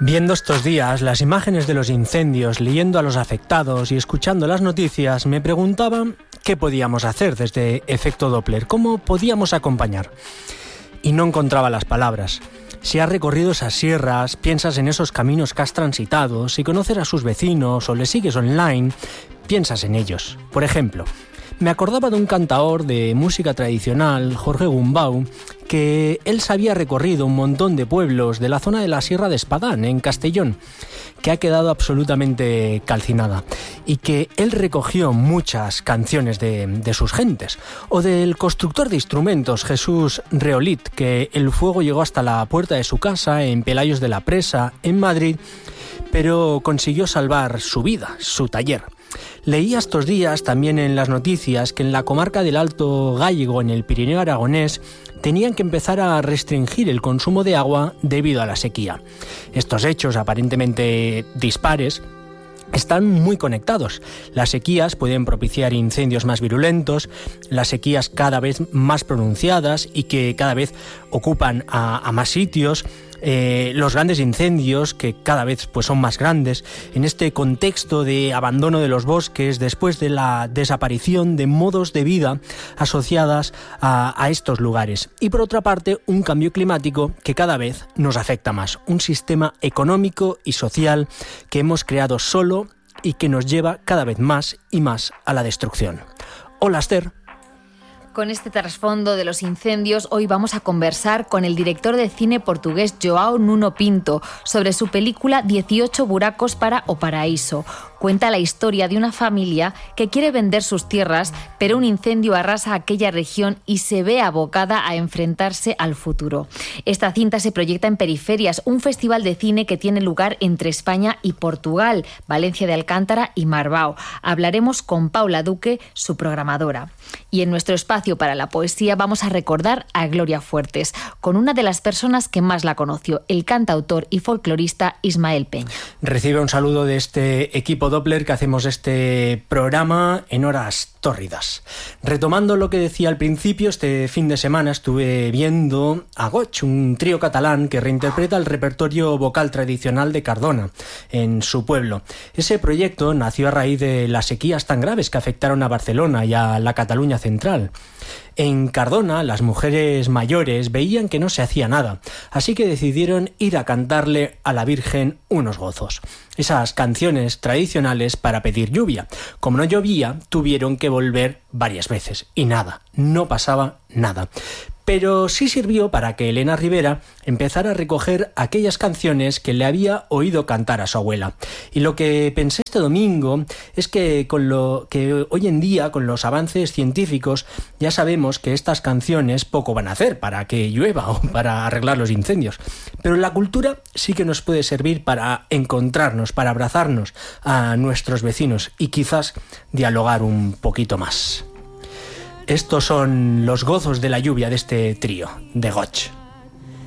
Viendo estos días las imágenes de los incendios, leyendo a los afectados y escuchando las noticias, me preguntaba qué podíamos hacer desde Efecto Doppler, cómo podíamos acompañar. Y no encontraba las palabras. Si has recorrido esas sierras, piensas en esos caminos que has transitado, si conoces a sus vecinos o les sigues online, piensas en ellos. Por ejemplo, me acordaba de un cantaor de música tradicional, Jorge Gumbau, que él se había recorrido un montón de pueblos de la zona de la Sierra de Espadán, en Castellón, que ha quedado absolutamente calcinada, y que él recogió muchas canciones de sus gentes. O del constructor de instrumentos, Jesús Reolit, que el fuego llegó hasta la puerta de su casa, en Pelayos de la Presa, en Madrid, pero consiguió salvar su vida, su taller. Leía estos días también en las noticias que en la comarca del Alto Gállego, en el Pirineo aragonés, tenían que empezar a restringir el consumo de agua debido a la sequía. Estos hechos aparentemente dispares están muy conectados. Las sequías pueden propiciar incendios más virulentos, las sequías cada vez más pronunciadas y que cada vez ocupan a más sitios, los grandes incendios que cada vez son más grandes, en este contexto de abandono de los bosques después de la desaparición de modos de vida asociadas a estos lugares. Y por otra parte, un cambio climático que cada vez nos afecta más, un sistema económico y social que hemos creado solo y que nos lleva cada vez más y más a la destrucción. Hola, Esther. Con este trasfondo de los incendios, hoy vamos a conversar con el director de cine portugués João Nuno Pinto sobre su película 18 buracos para o Paraíso. Cuenta la historia de una familia que quiere vender sus tierras, pero un incendio arrasa aquella región y se ve abocada a enfrentarse al futuro. Esta cinta se proyecta en Periferias, un festival de cine que tiene lugar entre España y Portugal, Valencia de Alcántara y Marbao. Hablaremos con Paula Duque, su programadora. Y en nuestro espacio para la poesía vamos a recordar a Gloria Fuertes, con una de las personas que más la conoció, el cantautor y folclorista Ismael Peña. Recibe un saludo de este equipo Doppler que hacemos este programa en horas tórridas. Retomando lo que decía al principio, este fin de semana estuve viendo a Goig, un trío catalán que reinterpreta el repertorio vocal tradicional de Cardona en su pueblo. Ese proyecto nació a raíz de las sequías tan graves que afectaron a Barcelona y a la Cataluña central. En Cardona, las mujeres mayores veían que no se hacía nada, así que decidieron ir a cantarle a la Virgen unos gozos. Esas canciones tradicionales para pedir lluvia. Como no llovía, tuvieron que volver varias veces y nada, no pasaba nada. Pero sí sirvió para que Elena Rivera empezara a recoger aquellas canciones que le había oído cantar a su abuela. Y lo que pensé este domingo es que con lo que hoy en día, con los avances científicos, ya sabemos que estas canciones poco van a hacer para que llueva o para arreglar los incendios. Pero la cultura sí que nos puede servir para encontrarnos, para abrazarnos a nuestros vecinos y quizás dialogar un poquito más. Estos son los gozos de la lluvia de este trío, de Goig.